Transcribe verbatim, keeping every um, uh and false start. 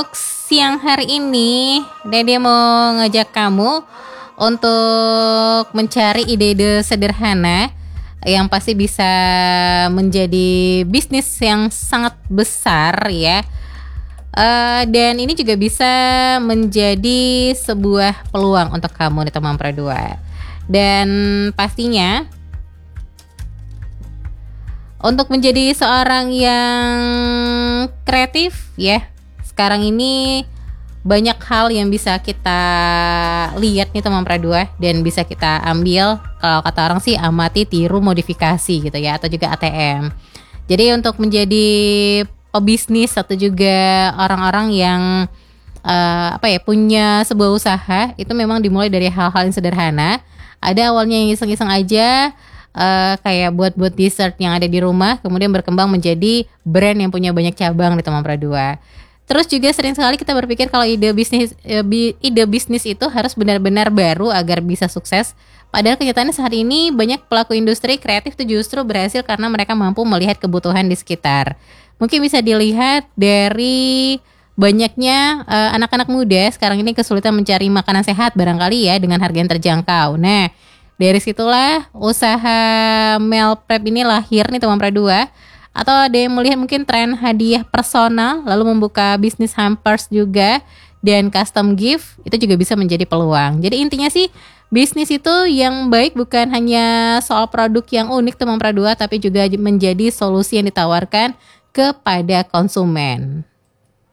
untuk siang hari ini, Dede mau ngajak kamu untuk mencari ide-ide sederhana yang pasti bisa menjadi bisnis yang sangat besar ya. Uh, dan ini juga bisa menjadi sebuah peluang untuk kamu di teman Perdua. Dan pastinya untuk menjadi seorang yang kreatif ya, sekarang ini banyak hal yang bisa kita lihat nih teman Perdua, dan bisa kita ambil, kalau kata orang sih amati, tiru, modifikasi gitu ya, atau juga A T M. Jadi untuk menjadi pebisnis atau juga orang-orang yang uh, apa ya punya sebuah usaha, itu memang dimulai dari hal-hal yang sederhana. Ada awalnya yang iseng-iseng aja, uh, kayak buat-buat dessert yang ada di rumah, kemudian berkembang menjadi brand yang punya banyak cabang di teman Perdua. Terus juga sering sekali kita berpikir kalau ide bisnis ide bisnis itu harus benar-benar baru agar bisa sukses. Padahal kenyataannya saat ini banyak pelaku industri kreatif itu justru berhasil karena mereka mampu melihat kebutuhan di sekitar. Mungkin bisa dilihat dari banyaknya uh, anak-anak muda sekarang ini kesulitan mencari makanan sehat barangkali ya, dengan harga yang terjangkau. Nah, dari situlah usaha meal prep ini lahir nih teman Perdua. Atau ada yang melihat mungkin tren hadiah personal, lalu membuka bisnis hampers juga, dan custom gift, itu juga bisa menjadi peluang. Jadi intinya sih, bisnis itu yang baik bukan hanya soal produk yang unik teman Perdua, tapi juga menjadi solusi yang ditawarkan kepada konsumen.